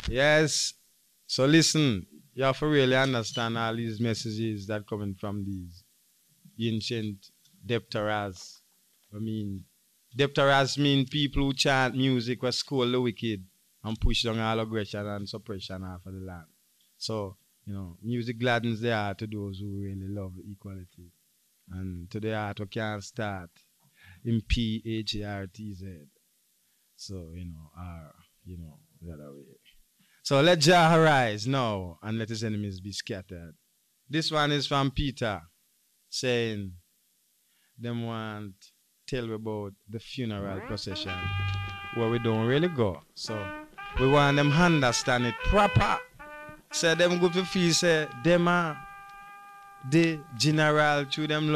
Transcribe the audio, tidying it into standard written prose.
Yes. So listen, you have to really understand all these messages that coming from these ancient Depteras. I mean, Depteras mean people who chant music was scold the wicked and push down all aggression and suppression off of the land. So, music gladdens the heart to those who really love equality. And to the heart who can't start in PHARTZ. So, the other way. So let Jah arise now and let his enemies be scattered. This one is from Peter saying, them want tell about the funeral procession where we don't really go. So we want them understand it proper. Say them go to feel say them are the general to them